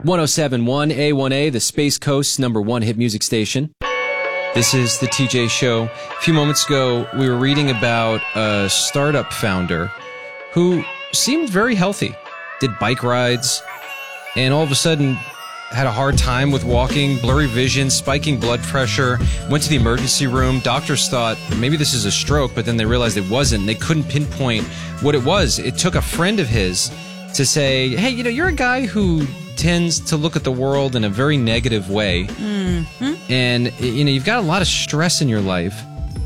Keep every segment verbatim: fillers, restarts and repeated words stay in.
one oh seven point one A one A, the Space Coast's number one hit music station. This is the T J Show. A few moments ago, we were reading about a startup founder who seemed very healthy, did bike rides, and all of a sudden had a hard time with walking, blurry vision, spiking blood pressure, went to the emergency room. Doctors thought maybe this is a stroke, but then they realized it wasn't. They couldn't pinpoint what it was. It took a friend of his to say, hey, you know, you're a guy who tends to look at the world in a very negative way. Mm-hmm. And, you know, you've got a lot of stress in your life.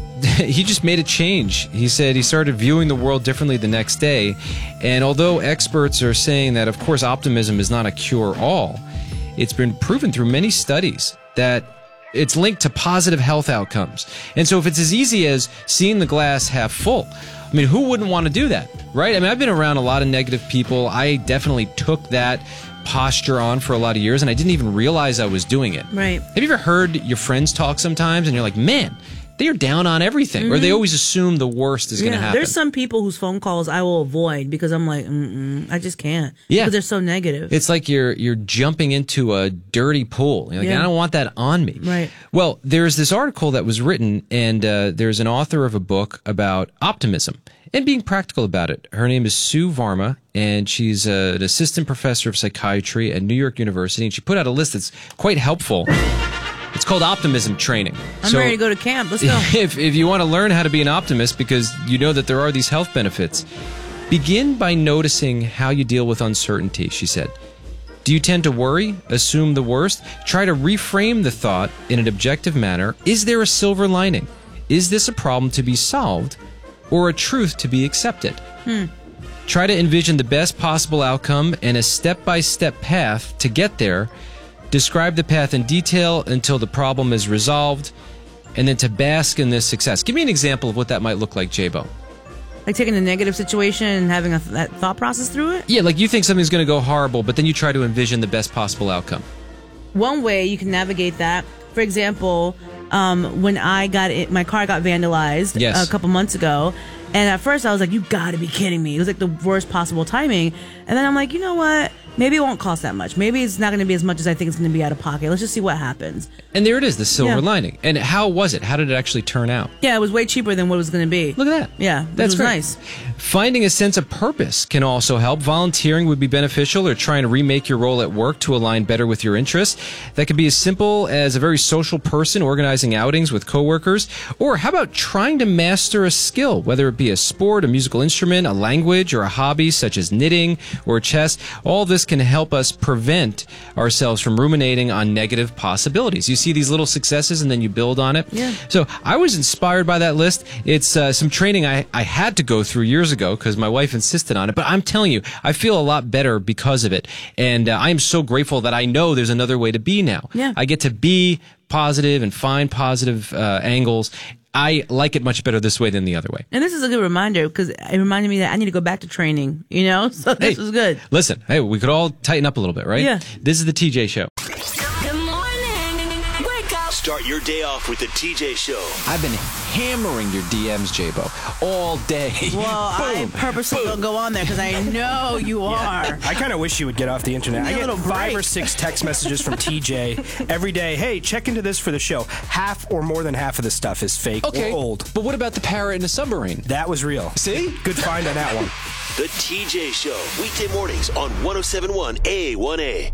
He just made a change. He said he started viewing the world differently the next day. And although experts are saying that, of course, optimism is not a cure-all, it's been proven through many studies that it's linked to positive health outcomes. And so if it's as easy as seeing the glass half full, I mean, who wouldn't want to do that, right? I mean, I've been around a lot of negative people. I definitely took that posture on for a lot of years, and I didn't even realize I was doing it. Right. Have you ever heard your friends talk sometimes, and you're like, man, they're down on everything, mm-hmm. or they always assume the worst is yeah, going to happen? There's some people whose phone calls I will avoid because I'm like, mm-mm, I just can't. Yeah. Because they're so negative. It's like you're you're jumping into a dirty pool. You're like, yeah. I don't want that on me. Right. Well, there's this article that was written, and uh, there's an author of a book about optimism and being practical about it. Her name is Sue Varma, and she's uh, an assistant professor of psychiatry at New York University, and she put out a list that's quite helpful. It's called Optimism Training. I'm so ready to go to camp. Let's go. If, if you want to learn how to be an optimist because you know that there are these health benefits, begin by noticing how you deal with uncertainty, she said. Do you tend to worry, assume the worst? Try to reframe the thought in an objective manner. Is there a silver lining? Is this a problem to be solved or a truth to be accepted? Hmm. Try to envision the best possible outcome and a step-by-step path to get there. Describe the path in detail until the problem is resolved, and then to bask in this success. Give me an example of what that might look like, J-Bo. Like taking a negative situation and having a th- that thought process through it? Yeah, like you think something's going to go horrible, but then you try to envision the best possible outcome. One way you can navigate that, for example, um, when I got it, my car got vandalized yes. a couple months ago, and at first I was like, you gotta be kidding me. It was like the worst possible timing. And then I'm like, you know what? Maybe it won't cost that much. Maybe it's not going to be as much as I think it's going to be out of pocket. Let's just see what happens. And there it is, the silver yeah. lining. And how was it? How did it actually turn out? Yeah, it was way cheaper than what it was going to be. Look at that. Yeah, that's was great. nice. Finding a sense of purpose can also help. Volunteering would be beneficial, or trying to remake your role at work to align better with your interests. That could be as simple as a very social person organizing outings with coworkers. Or how about trying to master a skill, whether it be a sport, a musical instrument, a language, or a hobby such as knitting or chess. All this can help us prevent ourselves from ruminating on negative possibilities. You see these little successes and then you build on it. Yeah. So I was inspired by that list. It's uh, some training I, I had to go through years ago because my wife insisted on it. But I'm telling you, I feel a lot better because of it. And uh, I am so grateful that I know there's another way to be now. Yeah. I get to be positive and find positive uh, angles. I like it much better this way than the other way. And this is a good reminder because it reminded me that I need to go back to training, you know? So this hey, was good. Listen, hey, we could all tighten up a little bit, right? Yeah. This is the T J Show. Good morning. Wake up. Start your day off with the T J Show. I've been hammering your D Ms, J-Bo, all day. Well, I purposely don't go on there because I know you are. I kind of wish you would get off the internet. I get five or six text messages from T J every day. Hey, check into this for the show. Half or more than half of the stuff is fake okay, or old. But what about the parrot in the submarine? That was real. See? Good find on that one. The T J Show, weekday mornings on one oh seven point one A one A.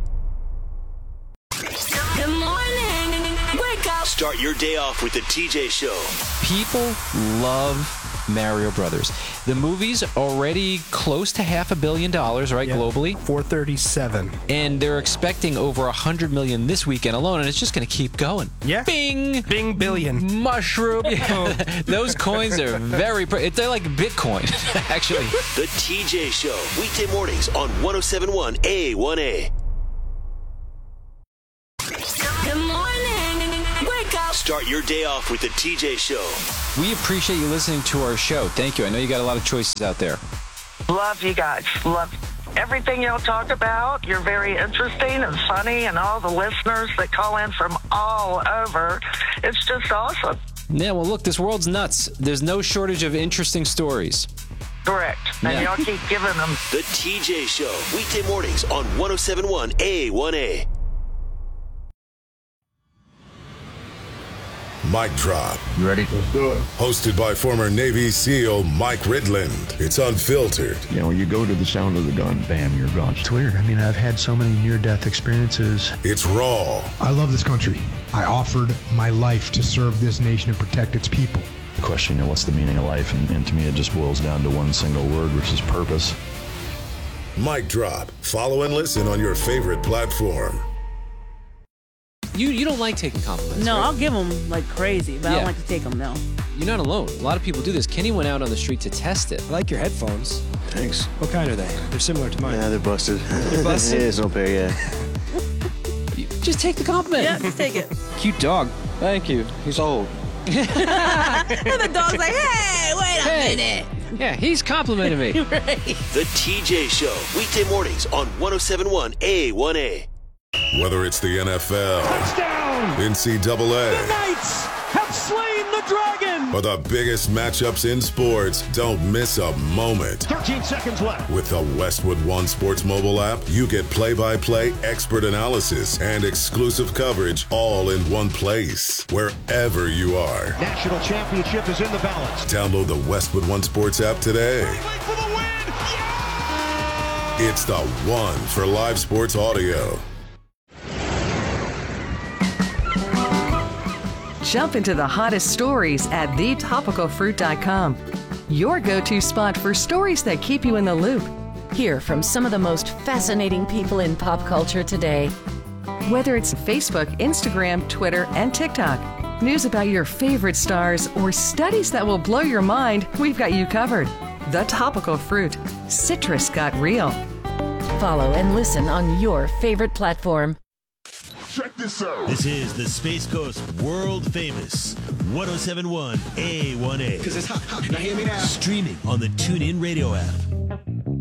Good morning. Wake up. Start your day off with the T J Show. People love Mario Brothers. The movie's already close to half a billion dollars, right, yeah. globally? four thirty-seven. And they're expecting over one hundred million this weekend alone, and it's just going to keep going. Yeah. Bing! Bing billion. Mushroom. Yeah. Those coins are very... Pre- they're like Bitcoin, actually. The T J Show, weekday mornings on one oh seven point one A one A. Good morning. Wake up. Start your day off with the T J Show. We appreciate you listening to our show. Thank you. I know you got a lot of choices out there. Love you guys. Love everything y'all talk about. You're very interesting and funny, and all the listeners that call in from all over. It's just awesome. Yeah, well, look, this world's nuts. There's no shortage of interesting stories. Correct. And Yeah. y'all keep giving them. The T J Show, weekday mornings on one oh seven point one A one A. Mic Drop. You ready? Let's do it. Hosted by former Navy SEAL Mike Ridland. It's unfiltered. You know, you go to the sound of the gun, bam, you're gone. It's weird. I mean, I've had so many near-death experiences. It's raw. I love this country. I offered my life to serve this nation and protect its people. The question, you know, what's the meaning of life? And, and to me, it just boils down to one single word, which is purpose. Mic Drop. Follow and listen on your favorite platform. You you don't like taking compliments. No, right? I'll give them like crazy, but I Yeah. don't like to take them. No. You're not alone. A lot of people do this. Kenny went out on the street to test it. I like your headphones. Thanks. What kind are they? They're similar to mine. Yeah, they're busted. They're busted? Yeah, it's no pair, yeah. You- Just take the compliment. Yeah, just take it. Cute dog. Thank you. He's old. And the dog's like, hey, wait a Hey. minute. Yeah, he's complimenting me. Right. The T J Show, weekday mornings on one oh seven point one A one A. Whether it's the N F L, Touchdown! N C double A, The Knights have slain the dragon! or the biggest matchups in sports, don't miss a moment. thirteen seconds left. With the Westwood One Sports mobile app, you get play-by-play expert analysis and exclusive coverage all in one place, wherever you are. National championship is in the balance. Download the Westwood One Sports app today. For the win! Yeah! It's the one for live sports audio. Jump into the hottest stories at the topical fruit dot com. Your go-to spot for stories that keep you in the loop. Hear from some of the most fascinating people in pop culture today. Whether it's Facebook, Instagram, Twitter, and TikTok, news about your favorite stars, or studies that will blow your mind, we've got you covered. The Topical Fruit. Citrus got real. Follow and listen on your favorite platform. Check this out. This is the Space Coast world famous one oh seven point one A one A. Because it's hot, hot. Now hear me now. Streaming on the TuneIn Radio app.